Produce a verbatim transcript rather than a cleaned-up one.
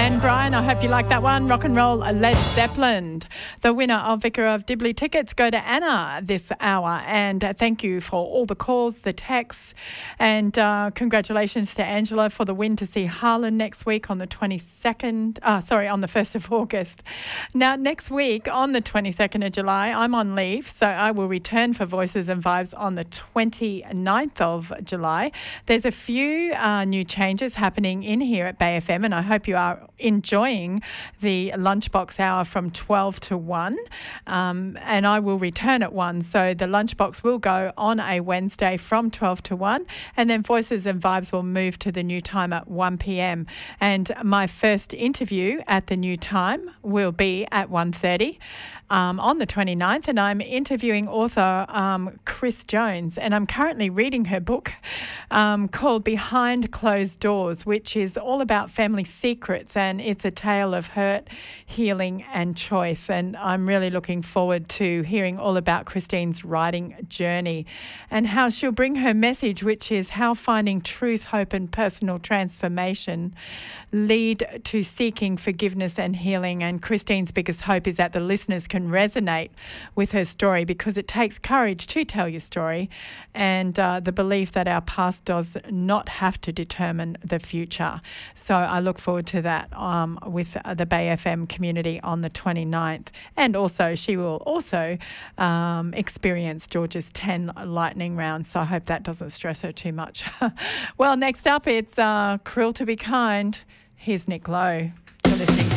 And Brian, I hope you like that one. Rock and roll Led Zeppelin. The winner of Vicar of Dibley tickets go to Anna this hour. And uh, thank you for all the calls, the texts. And uh, congratulations to Angela for the win to see Harlan next week on the twenty-second. Uh, sorry, on the first of August. Now, next week on the twenty-second of July, I'm on leave. So I will return for Voices and Vibes on the twenty-ninth of July. There's a few uh, new changes happening in here at Bay F M, and I hope you are enjoying the lunchbox hour from twelve to one, um, and I will return at one. So the lunchbox will go on a Wednesday from twelve to one, and then Voices and Vibes will move to the new time at one p.m. And my first interview at the new time will be at one thirty um, on the twenty-ninth, and I'm interviewing author um, Chris Jones, and I'm currently reading her book um, called Behind Closed Doors, which is all about family secrets, and it's a tale of hurt, healing and choice. And I'm really looking forward to hearing all about Christine's writing journey and how she'll bring her message, which is how finding truth, hope and personal transformation lead to seeking forgiveness and healing. And Christine's biggest hope is that the listeners can resonate with her story, because it takes courage to tell your story, and uh, the belief that our past does not have to determine the future. So I look forward to that um, with the Bay F M community on the twenty-ninth. And also she will also um, experience George's ten lightning rounds. So I hope that doesn't stress her too much. Well, next up it's uh, Cruel to Be Kind. Here's Nick Lowe. You're listening